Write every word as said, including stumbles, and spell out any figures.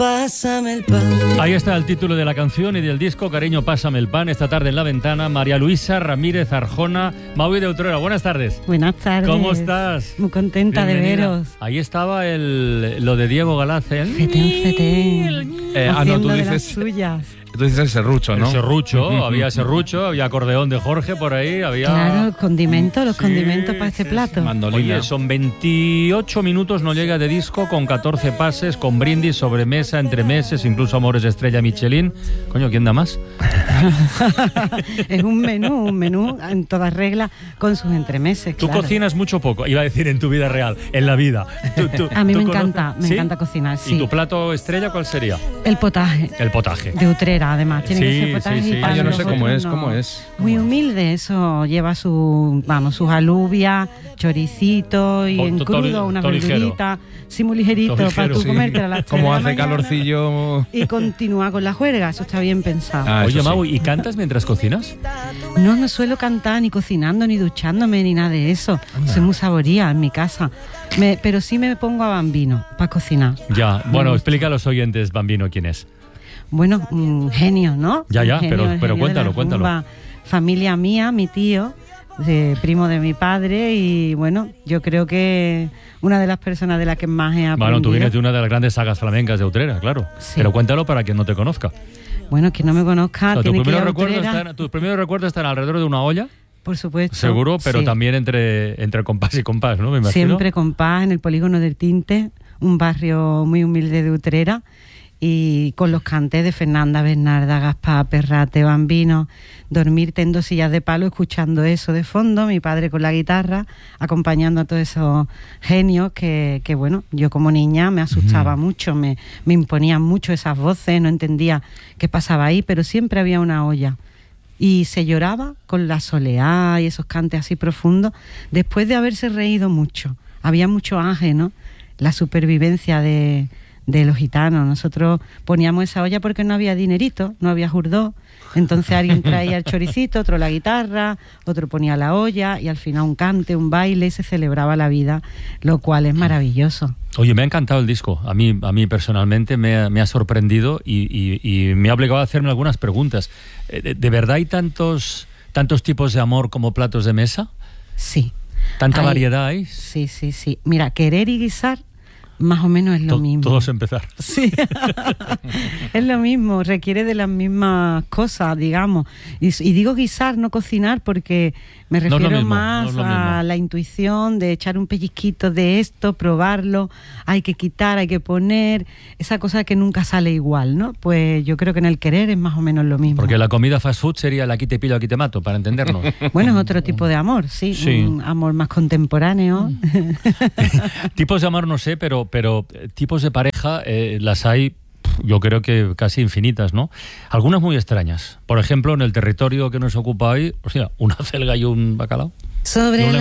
Pásame el pan. Ahí está el título de la canción y del disco, Cariño, pásame el pan. Esta tarde en La Ventana, María Luisa Ramírez Arjona, Maui de Utrera. Buenas tardes. Buenas tardes. ¿Cómo estás? Muy contenta Bienvenida. de veros. Ahí estaba el, lo de Diego Galaz. ¿eh? Fetén, fetén. Eh, ah, no, tú Haciendo de dices, las suyas. tú dices el serrucho, ¿no? El serrucho, había serrucho, había acordeón de Jorge por ahí, había... Claro, los condimentos, los Sí, condimentos para este sí, plato. sí. Mandolina. Oye, son veintiocho minutos, no llega de disco, con catorce pases, con brindis, sobremesa, entremeses, incluso amores de estrella Michelin. Coño, ¿quién da más? Es un menú, un menú en todas reglas con sus entremeses. Tú claro. cocinas mucho poco, iba a decir en tu vida real, en la vida. Tú- tú- A mí tú me conoces- encanta, me ¿Sí? encanta cocinar, sí. ¿Y tu plato estrella cuál sería? El potaje. El potaje. De Utrera, además. Tiene Sí, que ser potaje sí, y sí. para Ah, yo no sé nosotros cómo es, no. cómo es. Muy humilde, eso lleva su, vamos, sus alubias, choricito y Oh, en to- to- crudo, una to ligero. verdurita, sí, muy ligerito, To para ligero, tú sí. comértela a las tres Como de la hace mañana calorcillo. y continúa con la juerga, eso está bien pensado. Ah, Oye, eso sí. Mau, ¿y cantas mientras cocinas? No, no suelo cantar ni cocinando, ni duchándome, ni nada de eso. Soy muy saboría en mi casa. Me- pero sí me pongo a Bambino para cocinar. Ya, bueno, explica a los oyentes, Bambino, quién es. Bueno, un genio, ¿no? Ya, ya, Un genio, pero- el pero genio de la cuéntalo, cuéntalo. rumba. Familia mía, mi tío, eh, primo de mi padre y bueno, yo creo que una de las personas de las que más he aprendido. Bueno, tú vienes de una de las grandes sagas flamencas de Utrera, claro. Sí. Pero cuéntalo para quien no te conozca. Bueno, que no me conozca, O sea, tiene tus que ir primeros a recuerdos Utrera, están, tus primeros recuerdos están alrededor de una olla, por supuesto. seguro, pero sí. también entre, entre compás y compás, ¿no? Me imagino. Siempre con paz en el polígono del Tinte, un barrio muy humilde de Utrera, y con los cantes de Fernanda, Bernarda, Gaspar, Perrate, Bambino, dormirte en dos sillas de palo escuchando eso de fondo, mi padre con la guitarra, acompañando a todos esos genios que, que bueno, yo como niña me asustaba mucho, me, me imponían mucho esas voces, no entendía qué pasaba ahí, pero siempre había una olla. Y se lloraba con la soleá y esos cantes así profundos, después de haberse reído mucho. Había mucho ángel, ¿no? La supervivencia de, de los gitanos. Nosotros poníamos esa olla porque no había dinerito, no había jurdó. Entonces alguien traía el choricito, otro la guitarra, otro ponía la olla y al final un cante, un baile, y se celebraba la vida, lo cual es maravilloso. Oye, me ha encantado el disco. A mí, a mí personalmente me ha, me ha sorprendido y, y- y me ha obligado a hacerme algunas preguntas. Eh, ¿De, de verdad hay tantos, tantos tipos de amor como platos de mesa? Sí. ¿Tanta Hay- variedad hay? Sí, sí, sí. Mira, querer y guisar más o menos es lo To- mismo. Todos empezar. Sí, es lo mismo, requiere de las mismas cosas, digamos. Y, y digo guisar, no cocinar, porque me No es lo refiero mismo, más no es lo a mismo. la intuición de echar un pellizquito de esto, probarlo, hay que quitar, hay que poner, esa cosa que nunca sale igual, ¿no? Pues yo creo que en el querer es más o menos lo mismo. Porque la comida fast food sería el aquí te pillo, aquí te mato, para entendernos. Bueno, es otro tipo de amor, sí, Sí. un amor más contemporáneo. Tipos de amor no sé, pero, pero eh, tipos de pareja eh, las hay, pf, yo creo que casi infinitas, ¿no? Algunas muy extrañas. Por ejemplo, en el territorio que nos ocupa hoy, o sea, una celga y un bacalao. Sobre Y un la